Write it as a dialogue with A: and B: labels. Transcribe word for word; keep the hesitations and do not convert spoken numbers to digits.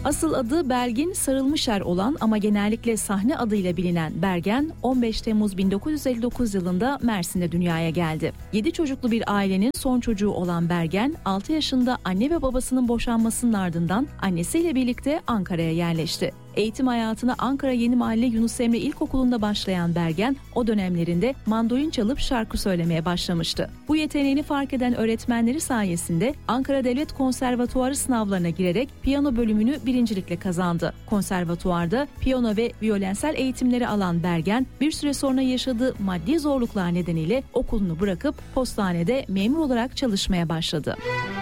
A: Asıl adı Belgin Sarılmışer olan ama genellikle sahne adıyla bilinen Bergen, on beş Temmuz bin dokuz yüz elli dokuz yılında Mersin'de dünyaya geldi. yedi çocuklu bir ailenin son çocuğu olan Bergen, altı yaşında anne ve babasının boşanmasının ardından annesiyle birlikte Ankara'ya yerleşti. Eğitim hayatına Ankara Yeni Mahalle Yunus Emre İlkokulu'nda başlayan Bergen, o dönemlerinde mandolin çalıp şarkı söylemeye başlamıştı. Bu yeteneğini fark eden öğretmenleri sayesinde Ankara Devlet Konservatuarı sınavlarına girerek piyano bölümünü birincilikle kazandı. Konservatuarda piyano ve violensel eğitimleri alan Bergen, bir süre sonra yaşadığı maddi zorluklar nedeniyle okulunu bırakıp postanede memur olarak çalışmaya başladı.